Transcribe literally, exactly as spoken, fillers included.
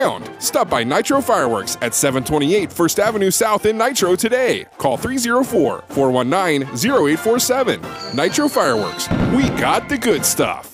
Stop by Nitro Fireworks at seven twenty-eight First Avenue South in Nitro today. Call three oh four, four one nine, oh eight four seven. Nitro Fireworks. We got the good stuff.